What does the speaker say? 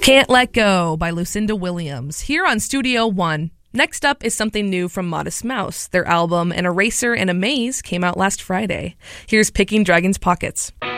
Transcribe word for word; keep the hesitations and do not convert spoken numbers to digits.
Can't Let Go by Lucinda Williams, here on Studio One. Next up is something new from Modest Mouse. Their album An Eraser and a Maze came out last Friday. Here's Picking Dragon's Pockets.